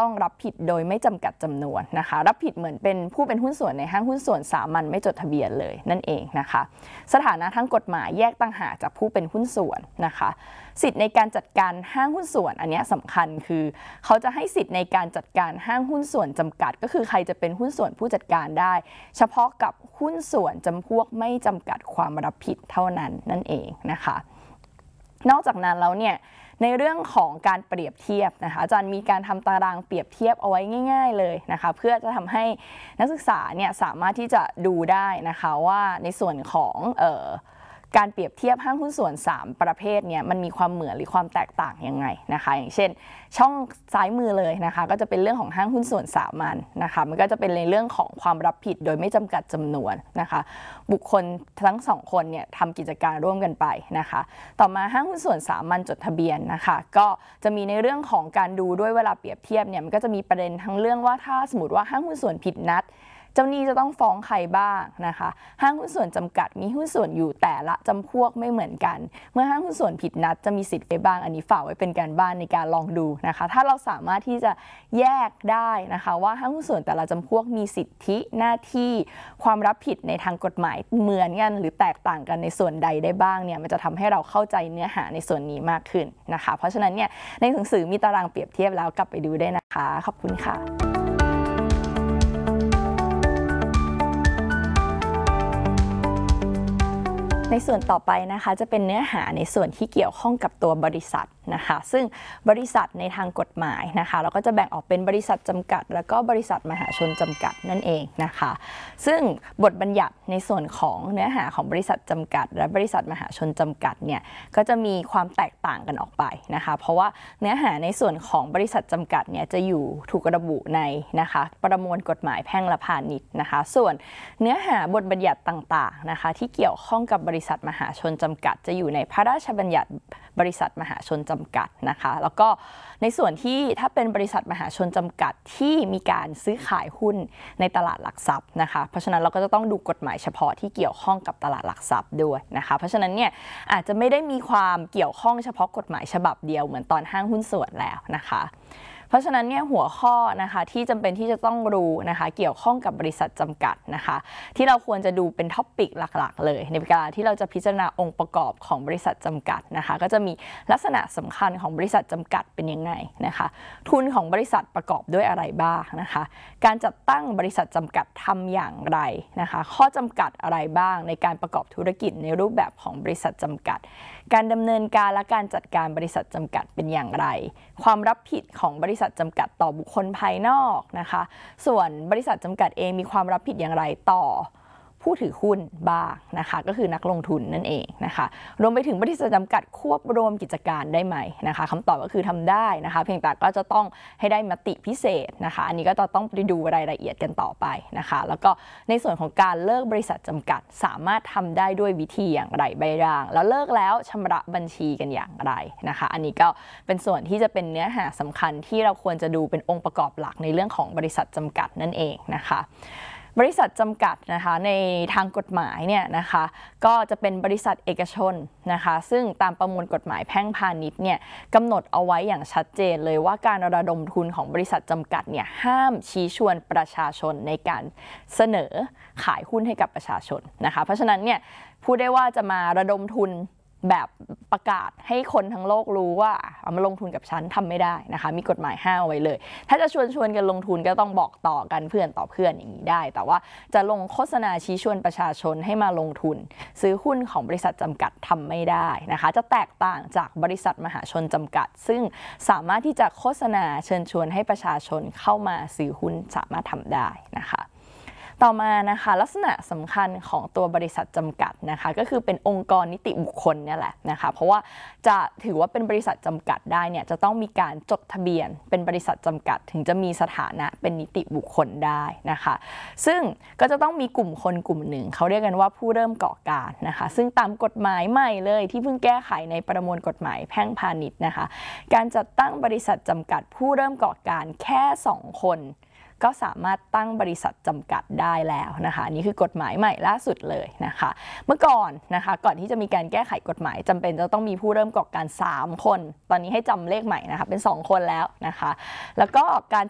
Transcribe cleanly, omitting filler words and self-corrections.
ต้องรับผิดโดยไม่จำกัดจำนวนนะคะรับผิดเหมือนเป็นผู้เป็นหุ้นส่วนในห้างหุ้นส่วนสามัญไม่จดทะเบียนเลยนั่นเองนะคะสถานะทางกฎหมายแยกต่างหากจากผู้เป็นหุ้นส่วนนะคะสิทธิในการจัดการห้างหุ้นส่วนอันนี้สำคัญคือเขาจะให้สิทธิในการจัดการห้างหุ้นส่วนจำกัดก็คือใครจะเป็นหุ้นส่วนผู้จัดการได้เฉพาะกับหุ้นส่วนจำพวกไม่จำกัดความรับผิดเท่านั้นนั่นเองนะคะนอกจากนั้นแล้วเนี่ยในเรื่องของการเปรียบเทียบนะคะอาจารย์มีการทำตารางเปรียบเทียบเอาไว้ง่ายๆเลยนะคะเพื่อจะทำให้นักศึกษาเนี่ยสามารถที่จะดูได้นะคะว่าในส่วนของการเปรียบเทียบห้างหุ้นส่วน3ประเภทเนี่ยมันมีความเหมือนหรือความแตกต่างยังไงนะคะอย่างเช่นช่องซ้ายมือเลยนะคะก็จะเป็นเรื่องของห้างหุ้นส่วนสามัญนะคะมันก็จะเป็นในเรื่องของความรับผิดโดยไม่จำกัดจำนวนนะคะบุคคลทั้ง2คนเนี่ยทำกิจการร่วมกันไปนะคะต่อมาห้างหุ้นส่วนสามัญจดทะเบียนนะคะก็จะมีในเรื่องของการดูด้วยเวลาเปรียบเทียบเนี่ยมันก็จะมีประเด็นทั้งเรื่องว่าถ้าสมมติว่าห้างหุ้นส่วนผิดนัดเจ้าหนี้จะต้องฟ้องใครบ้างนะคะห้างหุ้นส่วนจำกัดมีหุ้นส่วนอยู่แต่ละจำพวกไม่เหมือนกันเมื่อห้างหุ้นส่วนผิดนัดจะมีสิทธิ์ไปบ้างอันนี้ฝากไว้เป็นการบ้านในการลองดูนะคะถ้าเราสามารถที่จะแยกได้นะคะว่าห้างหุ้นส่วนแต่ละจำพวกมีสิทธิหน้าที่ความรับผิดในทางกฎหมายเหมือนกันหรือแตกต่างกันในส่วนใดได้บ้างเนี่ยมันจะทำให้เราเข้าใจเนื้อหาในส่วนนี้มากขึ้นนะคะเพราะฉะนั้นเนี่ยในหนังสือมีตารางเปรียบเทียบแล้วกลับไปดูได้นะคะขอบคุณค่ะในส่วนต่อไปนะคะจะเป็นเนื้อหาในส่วนที่เกี่ยวข้องกับตัวบริษัทนะคะซึ่งบริษัทในทางกฎหมายนะคะเราก็จะแบ่งออกเป็นบริษัทจำกัดแล้วก็บริษัทมหาชนจำกัดนั่นเองนะคะซึ่งบทบัญญัติในส่วนของเนื้อหาของบริษัทจำกัดและบริษัทมหาชนจำกัดเนี่ยก็จะมีความแตกต่างกันออกไปนะคะเพราะว่าเนื้อหาในส่วนของบริษัทจำกัดเนี่ยจะอยู่ถูกระบุในนะคะประมวลกฎหมายแพ่งและพาณิชย์นะคะส่วนเนื้อหาบทบัญญัติต่างๆนะคะที่เกี่ยวข้องกับบริษัทมหาชนจำกัดจะอยู่ในพระราชบัญญัติบริษัทมหาชนจำกัดนะคะแล้วก็ในส่วนที่ถ้าเป็นบริษัทมหาชนจำกัดที่มีการซื้อขายหุ้นในตลาดหลักทรัพย์นะคะเพราะฉะนั้นเราก็จะต้องดูกฎหมายเฉพาะที่เกี่ยวข้องกับตลาดหลักทรัพย์ด้วยนะคะเพราะฉะนั้นเนี่ยอาจจะไม่ได้มีความเกี่ยวข้องเฉพาะกฎหมายฉบับเดียวเหมือนตอนห้างหุ้นส่วนแล้วนะคะเพราะฉะนั้นเนี่ยหัวข้อนะคะที่จำเป็นที่จะต้องรู้นะคะเกี่ยวข้องกับบริษัทจำกัดนะคะที่เราควรจะดูเป็นท็อปิกหลักๆเลยในการที่เราจะพิจารณาองค์ประกอบของบริษัทจำกัดนะคะก็จะมีลักษณะสำคัญของบริษัทจำกัดเป็นยังไงนะคะทุนของบริษัทประกอบด้วยอะไรบ้างนะคะการจัดตั้งบริษัทจำกัดทำอย่างไรนะคะข้อจำกัดอะไรบ้างในการประกอบธุรกิจในรูปแบบของบริษัทจำกัดการดำเนินการและการจัดการบริษัทจำกัดเป็นอย่างไรความรับผิดของบริษัทจำกัดต่อบุคคลภายนอกนะคะส่วนบริษัทจำกัดเองมีความรับผิดอย่างไรต่อผู้ถือหุ้นบ้างนะคะก็คือนักลงทุนนั่นเองนะคะรวมไปถึงบริษัทจำกัดควบรวมกิจการได้ไหมนะคะคำตอบก็คือทำได้นะคะเพียงแต่ก็จะต้องให้ได้มติพิเศษนะคะอันนี้ก็จะต้องไปดูรายละเอียดกันต่อไปนะคะแล้วก็ในส่วนของการเลิกบริษัทจำกัดสามารถทำได้ด้วยวิธีอย่างไรบ้างแล้วเลิกแล้วชำระบัญชีกันอย่างไรนะคะอันนี้ก็เป็นส่วนที่จะเป็นเนื้อหาสำคัญที่เราควรจะดูเป็นองค์ประกอบหลักในเรื่องของบริษัทจำกัดนั่นเองนะคะบริษัทจำกัดนะคะในทางกฎหมายเนี่ยนะคะก็จะเป็นบริษัทเอกชนนะคะซึ่งตามประมวลกฎหมายแพ่งพาณิชย์เนี่ยกำหนดเอาไว้อย่างชัดเจนเลยว่าการระดมทุนของบริษัทจำกัดเนี่ยห้ามชี้ชวนประชาชนในการเสนอขายหุ้นให้กับประชาชนนะคะเพราะฉะนั้นเนี่ยพูดได้ว่าจะมาระดมทุนแบบประกาศให้คนทั้งโลกรู้ว่าเอามาลงทุนกับฉันทำไม่ได้นะคะมีกฎหมายห้ามเอาไว้เลยถ้าจะชวนกันลงทุนก็ต้องบอกต่อกันเพื่อนต่อเพื่อนอย่างนี้ได้แต่ว่าจะลงโฆษณาชี้ชวนประชาชนให้มาลงทุนซื้อหุ้นของบริษัทจำกัดทำไม่ได้นะคะจะแตกต่างจากบริษัทมหาชนจำกัดซึ่งสามารถที่จะโฆษณาเชิญชวนให้ประชาชนเข้ามาซื้อหุ้นสามารถทำได้นะคะต่อมานะคะลักษณะสำคัญของตัวบริษัทจำกัดนะคะก็คือเป็นองค์กรนิติบุคคลเนี่ยแหละนะคะเพราะว่าจะถือว่าเป็นบริษัทจำกัดได้เนี่ยจะต้องมีการจดทะเบียนเป็นบริษัทจำกัดถึงจะมีสถานะเป็นนิติบุคคลได้นะคะซึ่งก็จะต้องมีกลุ่มคนกลุ่มหนึ่งเขาเรียกกันว่าผู้เริ่มก่อการนะคะซึ่งตามกฎหมายใหม่เลยที่เพิ่งแก้ไขในประมวลกฎหมายแพ่งพาณิชย์นะคะการจัดตั้งบริษัทจำกัดผู้เริ่มก่อการแค่2 คนก็สามารถตั้งบริษัทจำกัดได้แล้วนะคะนี่คือกฎหมายใหม่ล่าสุดเลยนะคะเมื่อก่อนนะคะก่อนที่จะมีการแก้ไขกฎหมายจำเป็นจะต้องมีผู้เริ่มก่อการ3 คนตอนนี้ให้จำเลขใหม่นะคะเป็น2 คนแล้วนะคะแล้วก็การ